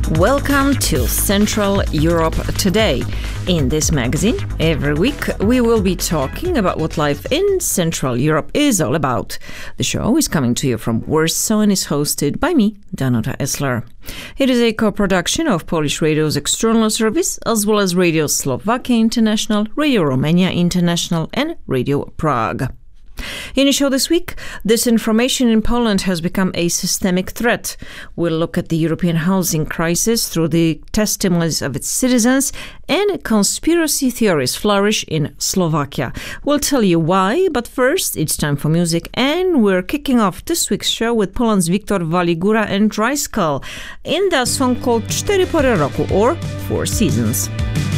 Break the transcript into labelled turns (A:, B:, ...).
A: Welcome to Central Europe Today. In this magazine, every week we will be talking about what life in Central Europe is all about. The show is coming to you from Warsaw and is hosted by me, Danuta Esler. It is a co-production of Polish Radio's external service, as well as Radio Slovakia International, Radio Romania International, and Radio Prague. In the show this week, disinformation in Poland has become a systemic threat. We'll look at the European housing crisis through the testimonies of its citizens, and conspiracy theories flourish in Slovakia. We'll tell you why, but first it's time for music, and we're kicking off this week's show with Poland's Wiktor Waligura and Dry Skull in the song called Cztery Pory Roku, or Four Seasons.